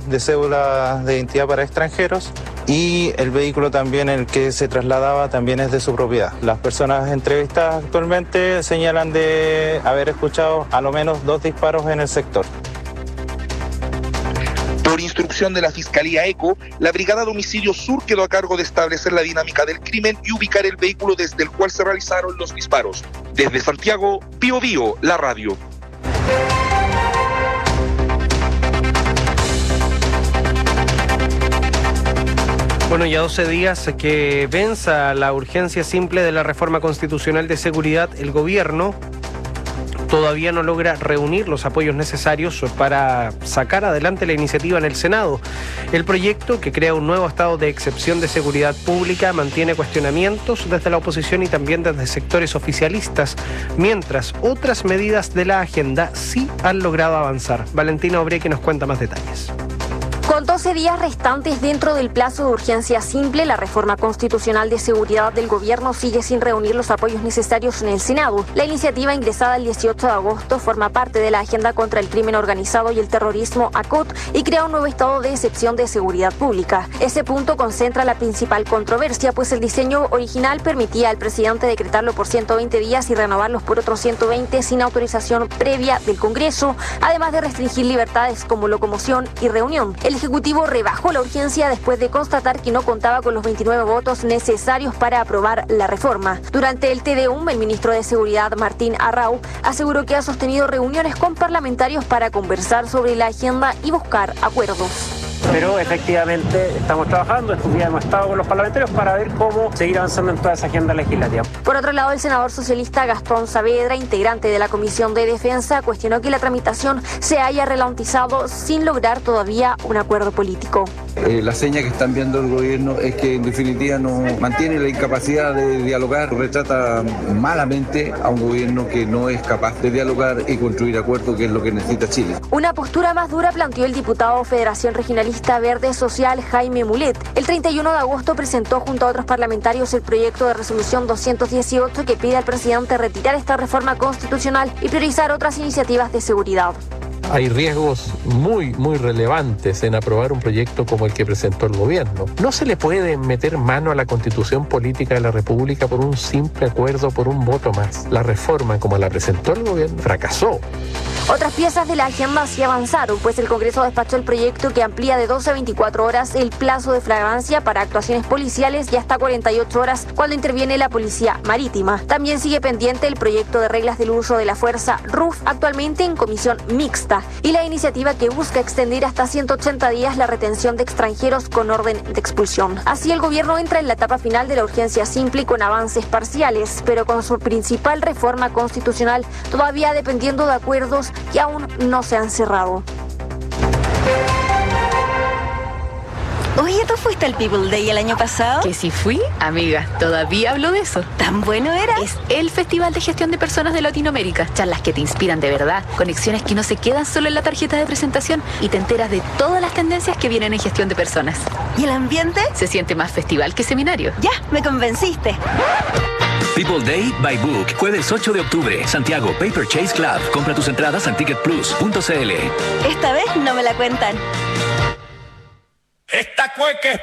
de cédula de identidad para extranjeros y el vehículo también en el que se trasladaba también es de su propiedad. Las personas entrevistadas actualmente señalan de haber escuchado a lo menos 2 disparos en el sector. Por instrucción de la Fiscalía ECO, la Brigada de Homicidio Sur quedó a cargo de establecer la dinámica del crimen y ubicar el vehículo desde el cual se realizaron los disparos. Desde Santiago, Bío Bío, la radio. Bueno, ya 12 días que venza la urgencia simple de la reforma constitucional de seguridad, el gobierno todavía no logra reunir los apoyos necesarios para sacar adelante la iniciativa en el Senado. El proyecto, que crea un nuevo estado de excepción de seguridad pública, mantiene cuestionamientos desde la oposición y también desde sectores oficialistas, mientras otras medidas de la agenda sí han logrado avanzar. Valentina Obré, que nos cuenta más detalles. Con 12 días restantes dentro del plazo de urgencia simple, la reforma constitucional de seguridad del gobierno sigue sin reunir los apoyos necesarios en el Senado. La iniciativa ingresada el 18 de agosto forma parte de la Agenda contra el Crimen Organizado y el Terrorismo ACOT y crea un nuevo estado de excepción de seguridad pública. Ese punto concentra la principal controversia, pues el diseño original permitía al presidente decretarlo por 120 días y renovarlos por otros 120 sin autorización previa del Congreso, además de restringir libertades como locomoción y reunión. El Ejecutivo rebajó la urgencia después de constatar que no contaba con los 29 votos necesarios para aprobar la reforma. Durante el TDUM, el ministro de Seguridad, Martín Arrau, aseguró que ha sostenido reuniones con parlamentarios para conversar sobre la agenda y buscar acuerdos. Pero efectivamente estamos trabajando, estos días hemos estado con los parlamentarios para ver cómo seguir avanzando en toda esa agenda legislativa. Por otro lado, el senador socialista Gastón Saavedra, integrante de la Comisión de Defensa, cuestionó que la tramitación se haya ralentizado sin lograr todavía un acuerdo político. La seña que están viendo el gobierno es que en definitiva no mantiene la incapacidad de dialogar, retrata malamente a un gobierno que no es capaz de dialogar y construir acuerdos, que es lo que necesita Chile. Una postura más dura planteó el diputado Federación Regionalista Verde Social Jaime Mulet. El 31 de agosto presentó junto a otros parlamentarios el proyecto de resolución 218 que pide al presidente retirar esta reforma constitucional y priorizar otras iniciativas de seguridad. Hay riesgos muy relevantes en aprobar un proyecto como el que presentó el gobierno. No se le puede meter mano a la Constitución Política de la República por un simple acuerdo, por un voto más. La reforma, como la presentó el gobierno, fracasó. Otras piezas de la agenda sí avanzaron, pues el Congreso despachó el proyecto que amplía de 12 a 24 horas el plazo de flagrancia para actuaciones policiales y hasta 48 horas cuando interviene la Policía Marítima. También sigue pendiente el proyecto de reglas del uso de la fuerza RUF, actualmente en comisión mixta, y la iniciativa que busca extender hasta 180 días la retención de extranjeros con orden de expulsión. Así el gobierno entra en la etapa final de la urgencia simple con avances parciales, pero con su principal reforma constitucional todavía dependiendo de acuerdos que aún no se han cerrado. Oye, ¿tú fuiste al People Day el año pasado? Que si fui, amiga, todavía hablo de eso. ¿Tan bueno era? Es el Festival de Gestión de Personas de Latinoamérica. Charlas que te inspiran de verdad, conexiones que no se quedan solo en la tarjeta de presentación y te enteras de todas las tendencias que vienen en gestión de personas. ¿Y el ambiente? Se siente más festival que seminario. Ya, me convenciste. People Day by Book, jueves 8 de octubre, Santiago, Paper Chase Club. Compra tus entradas en ticketplus.cl. Esta vez no me la cuentan. Esta cueca es